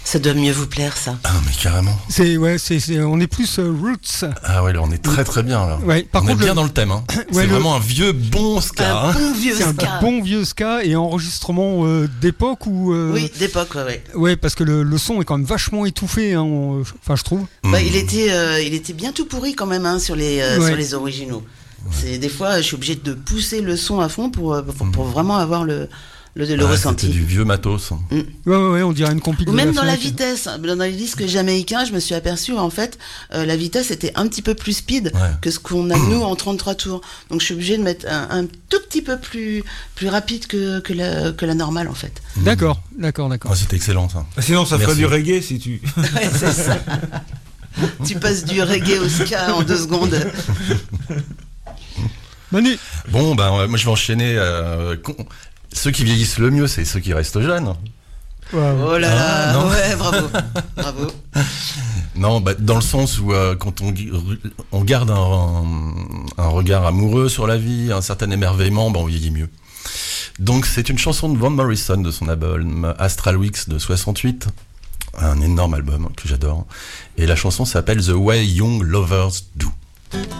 Ça doit mieux vous plaire, ça. Ah mais carrément. On est plus roots. Ah ouais, là on est très très bien là. Ouais, par on contre, est bien dans le thème. Hein. C'est vraiment un vieux bon ska. Un bon vieux c'est ska. un bon vieux ska et enregistrement d'époque ou. Oui, d'époque, ouais. Ouais, parce que le son est quand même vachement étouffé, hein, enfin je trouve. Il était bien tout pourri quand même sur les originaux. C'est des fois, je suis obligé de pousser le son à fond pour vraiment avoir le ressenti. C'était du vieux matos. Ouais, on dirait une compil. Ou même dans la vitesse, dans les disques jamaïcains, je me suis aperçu en fait, la vitesse était un petit peu plus speed que ce qu'on a nous en 33 tours. Donc je suis obligé de mettre un tout petit peu plus rapide que la normale en fait. D'accord. Ah, c'était excellent ça. Sinon ça ferait du reggae si tu... Ouais, c'est ça. Tu passes du reggae au ska en 2 secondes. Manu. Bon, moi je vais enchaîner. Ceux qui vieillissent le mieux, c'est ceux qui restent jeunes. Wow. Oh là là, ouais, bravo. Non, dans le sens où quand on garde un regard amoureux sur la vie, un certain émerveillement, on vieillit mieux. Donc c'est une chanson de Van Morrison de son album Astral Weeks de 68, un énorme album que j'adore. Et la chanson s'appelle The Way Young Lovers Do.